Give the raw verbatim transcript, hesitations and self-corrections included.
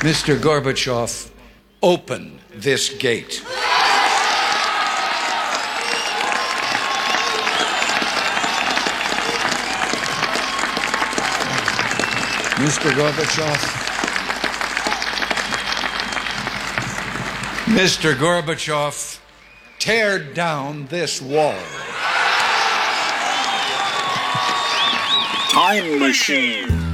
Mister Gorbachev, open this gate. Mister Gorbachev. Mister Gorbachev, tear down this wall. Time machine.